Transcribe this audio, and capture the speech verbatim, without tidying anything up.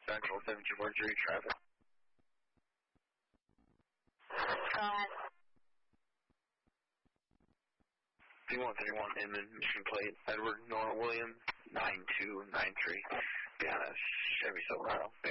Central seven two four three traffic. Go ahead. D one three one Inman, mission plate, Edward Norton Williams, nine two nine three. Behind a Chevy Silverado.